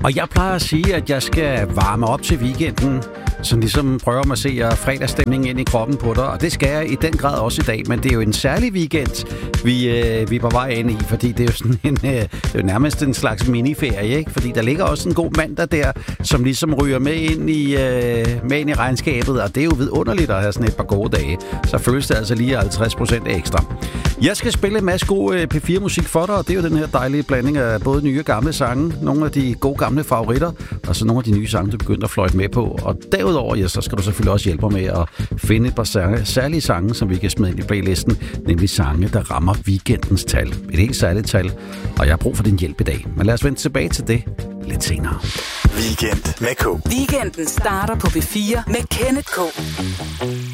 Og jeg plejer at sige, at jeg skal varme op til weekenden, så ligesom prøver at massere fredagsstemningen ind i kroppen på dig. Og det skal jeg i den grad også i dag. Men det er jo en særlig weekend, vi er på vej ind i, fordi det er jo sådan det er jo nærmest en slags miniferie, ikke? Fordi der ligger også en god mandag der, som ligesom ryger med ind i regnskabet. Og det er jo vidunderligt at have sådan et par gode dage. Så føles det altså lige 50% ekstra. Jeg skal spille en masse god P4-musik for dig, og det er jo den her dejlige blanding af både nye og gamle sange. Nogle af de gode gamle favoritter, og så nogle af de nye sange, du begynder at fløjte med på. Og derudover, ja, så skal du selvfølgelig også hjælpe mig med at finde et par særlige sange, som vi kan smide ind i playlisten, nemlig sange, der rammer weekendens tal. Et helt særligt tal, og jeg har brug for din hjælp i dag. Men lad os vende tilbage til det lidt senere. Weekend med K. Weekenden starter på P4 med Kenneth K.